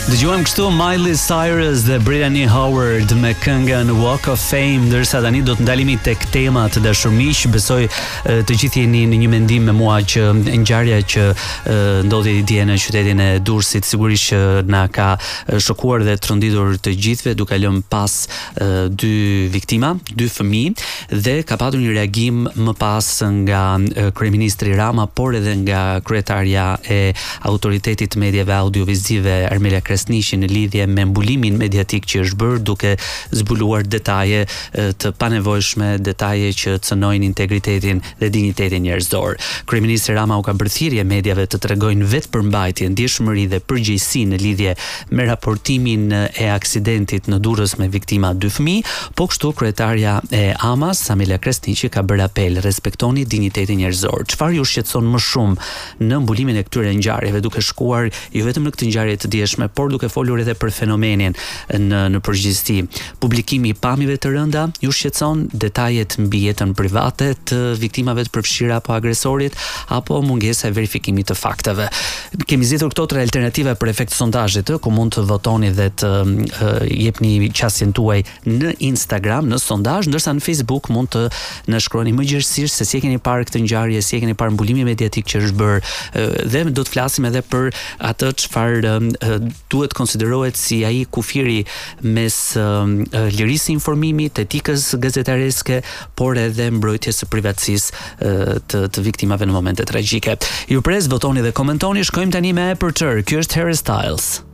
Dëgjuam kështu Miley Cyrus dhe Brittany Howard me këngën Walk of Fame, ndërsa tani do të ndalemi tek tema të dashurmiq. Besoj të gjithë jeni në një mendim me mua që ngjarja që ndodhi dje në qytetin e Durrësit sigurisht që na ka shokuar dhe tronditur të gjithëve, duke lënë pas dy viktima, dy fëmijë, dhe ka patur një reagim më pas nga kryeministri Rama, por edhe nga kryetarja e autoritetit mediave audiovizive Armelia Kresniqi në lidhje me mbulimin mediatik që është bërë, duke zbuluar detaje të panevojshme, detaje që cënojnë integritetin dhe dignitetin njerëzor. Kryeministri Rama u ka bërë thirrje mediave të tregojnë vetë përmbajtje, ndjeshmëri dhe përgjegjësi në lidhje me raportimin e aksidentit në Durrës me viktima dy fëmijë, po kështu kryetarja e Amas, Armelia Kresniqi, ka bërë apel: respektoni dignitetin njerëzor. Çfarë ju shqetëson më shumë në mbulimin e këtyre ngjarjeve, duke shkuar jo vetëm në këtë ngjarje të dieshme, por duke folur edhe për fenomenin në përgjithësi? Publikimi i pamjeve të rënda ju shqetëson, detajet mbi jetën private të viktimave të përfshira apo agresorit, apo mungesa e verifikimit të fakteve? Kemi zgjedhur këto tre alternativa për efekt sondazhit, ku mund të votoni dhe të jepni qasjen tuaj në Instagram në sondazh, ndërsa në Facebook mund të na shkruani më gjerësisht se si e keni parë këtë ngjarje, si e keni parë mbulimin mediatik që është bërë, dhe do të flasim edhe për atë çfarë duhet konsiderohet si ai kufiri mes lirisë informimit, etikës gazetareske, por edhe mbrojtjes së privatësisë të viktimave në momente tragjike. Ju pres, votoni dhe komentoni. Shkojmë tani me Aperture. Ky është Harry Styles.